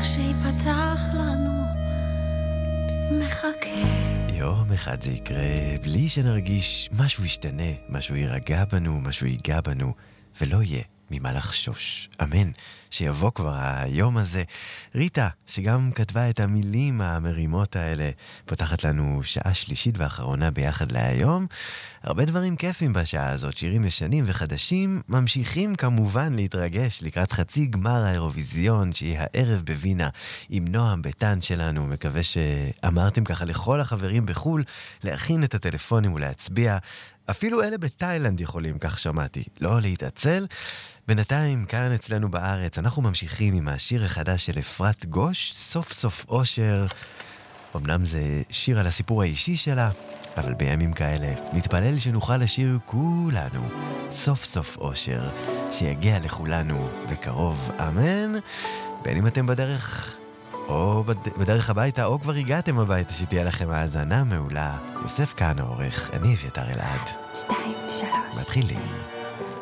שיפתח לנו מחכה. יום אחד זה יקרה בלי שנרגיש משהו ישתנה, משהו יירגע בנו, משהו ייגע בנו, ולא יהיה ממה לחשוש. אמן. שיבוא כבר היום הזה. ריטה, שגם כתבה את המילים המרימות האלה, פותחת לנו שעה שלישית ואחרונה ביחד להיום. הרבה דברים כיפים בשעה הזאת, שירים ישנים וחדשים, ממשיכים כמובן להתרגש לקראת חצי גמר האירוויזיון, שהיא הערב בווינה, עם נועם ביתן שלנו. מקווה שאמרתם ככה לכל החברים בחול, להכין את הטלפונים ולהצביע. אפילו אלה בתאילנד יכולים, כך שמעתי, לא להתעצל. בינתיים, כאן אצלנו בארץ, אנחנו ממשיכים עם השיר החדש של אפרת גוש, סוף סוף אושר. אמנם זה שיר על הסיפור האישי שלה, אבל בימים כאלה נתפלל שנוכל לשיר כולנו, סוף סוף אושר, שיגיע לכולנו בקרוב, אמן. בין אם אתם בדרך או בדרך הביתה, או כבר הגעתם הביתה, שתהיה לכם האזנה מעולה. יוסף כאן העורך, אני אביתר אלעד. 2, 3 מתחילים.